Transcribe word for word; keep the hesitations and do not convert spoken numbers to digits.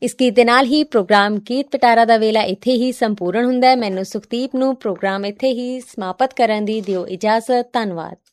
ਇਸ ਗੀਤ ਦੇ ਨਾਲ ਹੀ ਪ੍ਰੋਗਰਾਮ ਗੀਤ ਪਿਟਾਰਾ ਦਾ ਵੇਲਾ ਇੱਥੇ ਹੀ ਸੰਪੂਰਨ ਹੁੰਦਾ ਹੈ। ਮੈਨੂੰ ਸੁਖਦੀਪ ਨੂੰ ਪ੍ਰੋਗਰਾਮ ਇੱਥੇ ਹੀ ਸਮਾਪਤ ਕਰਨ ਦੀ ਦਿਓ ਇਜਾਜ਼ਤ। ਧੰਨਵਾਦ।